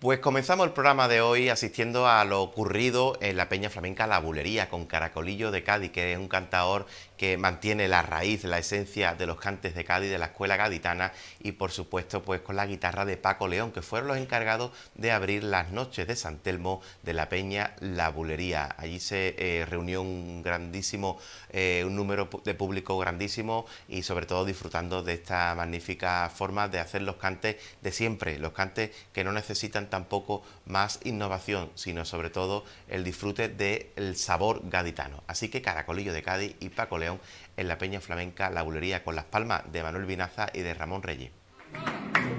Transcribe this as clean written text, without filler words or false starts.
Pues comenzamos el programa de hoy asistiendo a lo ocurrido en la Peña Flamenca La Bulería con Caracolillo de Cádiz, que es un cantaor que mantiene la raíz, la esencia de los cantes de Cádiz, de la escuela gaditana, y por supuesto pues con la guitarra de Paco León, que fueron los encargados de abrir las noches de San Telmo de la Peña La Bulería. Allí se reunió un grandísimo, un número de público grandísimo, y sobre todo disfrutando de esta magnífica forma de hacer los cantes de siempre, los cantes que no necesitan tampoco más innovación, sino sobre todo el disfrute del sabor gaditano. Así que Caracolillo de Cádiz y Paco León en la Peña Flamenca La Bulería, con las palmas de Manuel Vinaza y de Ramón Reyes.